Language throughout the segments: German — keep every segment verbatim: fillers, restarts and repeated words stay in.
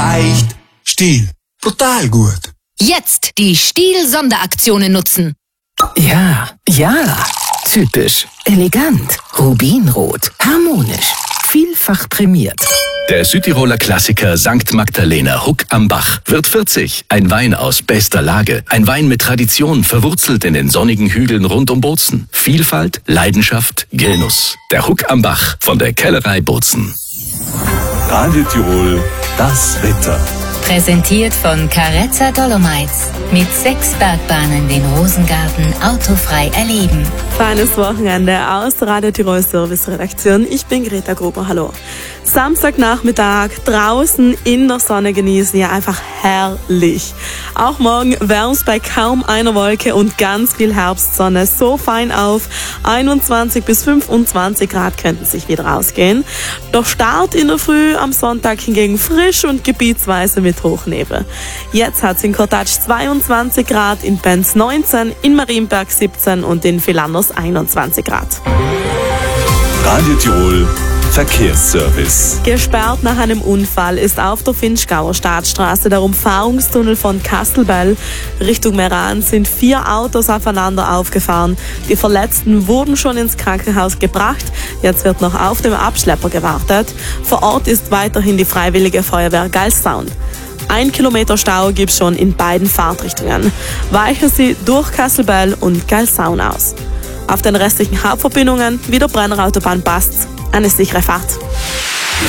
leicht, Stiel. Total gut. Jetzt die Stiel-Sonderaktionen nutzen. Ja, ja. Typisch, elegant, rubinrot, harmonisch, vielfach prämiert. Der Südtiroler Klassiker Sankt Magdalena Huck am Bach wird vierzig. Ein Wein aus bester Lage. Ein Wein mit Tradition, verwurzelt in den sonnigen Hügeln rund um Bozen. Vielfalt, Leidenschaft, Genuss. Der Huck am Bach von der Kellerei Bozen. Radio Tirol, das Wetter. Präsentiert von Carezza Dolomites. Mit sechs Bergbahnen den Rosengarten autofrei erleben. Feines Wochenende aus der Radio Tirol Service Redaktion. Ich bin Greta Gruber, hallo. Samstagnachmittag draußen in der Sonne genießen, ja einfach herrlich. Auch morgen wärmt's bei kaum einer Wolke und ganz viel Herbstsonne. So fein auf, einundzwanzig bis fünfundzwanzig Grad könnten sich wieder ausgehen. Der Start in der Früh am Sonntag hingegen frisch und gebietsweise mit Hochnebel. Jetzt hat's in Kortatsch zweiundzwanzig Grad, in Benz neunzehn, in Marienberg siebzehn und in Vilanders einundzwanzig Grad. Radio Tirol Verkehrsservice. Gesperrt nach einem Unfall ist auf der Finchgauer Staatsstraße der Umfahrungstunnel von Kastelbell. Richtung Meran sind vier Autos aufeinander aufgefahren. Die Verletzten wurden schon ins Krankenhaus gebracht. Jetzt wird noch auf dem Abschlepper gewartet. Vor Ort ist weiterhin die Freiwillige Feuerwehr Galsaun. Ein Kilometer Stau gibt's schon in beiden Fahrtrichtungen. Weichen Sie durch Kastelbell und Galsaun aus. Auf den restlichen Hauptverbindungen wie der Brenner Autobahn passt eine sichere Fahrt.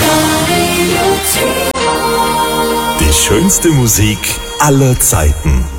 Die schönste Musik aller Zeiten.